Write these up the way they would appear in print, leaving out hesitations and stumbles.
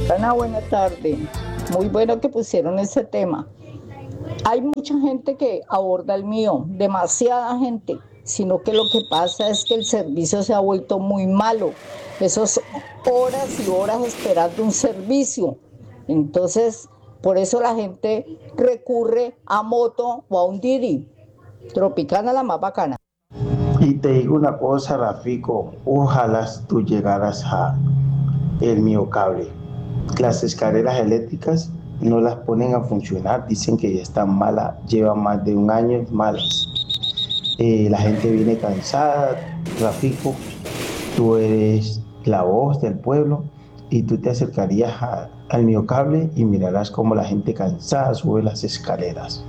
Ana, buena tarde. Muy bueno que pusieron ese tema. Hay mucha gente que aborda el mío, demasiada gente, sino que lo que pasa es que el servicio se ha vuelto muy malo. Esas horas y horas esperando un servicio. Entonces, por eso la gente recurre a moto o a un Didi. Tropicana la más bacana. Y te digo una cosa, Rafico, ojalá tú llegaras a el mío cable. Las escaleras eléctricas no las ponen a funcionar, dicen que ya están malas, llevan más de un año malas. La gente viene cansada, Rafico, tú eres la voz del pueblo y tú te acercarías al mío cable y mirarás cómo la gente cansada sube las escaleras.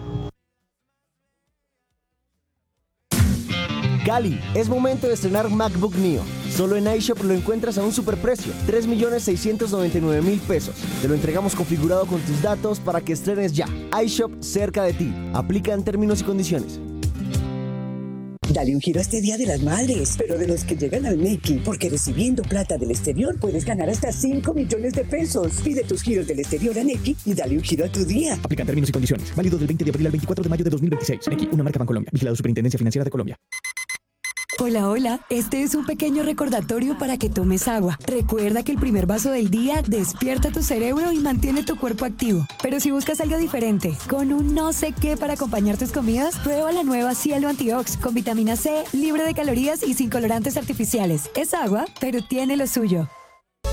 Cali, es momento de estrenar MacBook Neo. Solo en iShop lo encuentras a un superprecio, 3.699.000 pesos. Te lo entregamos configurado con tus datos para que estrenes ya. iShop cerca de ti. Aplican términos y condiciones. Dale un giro a este Día de las Madres, pero de los que llegan al Nequi, porque recibiendo plata del exterior puedes ganar hasta 5 millones de pesos. Pide tus giros del exterior a Nequi y dale un giro a tu día. Aplican términos y condiciones. Válido del 20 de abril al 24 de mayo de 2026. Nequi, una marca Bancolombia. Vigilado Superintendencia Financiera de Colombia. Hola, hola. Este es un pequeño recordatorio para que tomes agua. Recuerda que el primer vaso del día despierta tu cerebro y mantiene tu cuerpo activo. Pero si buscas algo diferente, con un no sé qué para acompañar tus comidas, prueba la nueva Cielo Antiox con vitamina C, libre de calorías y sin colorantes artificiales. Es agua, pero tiene lo suyo.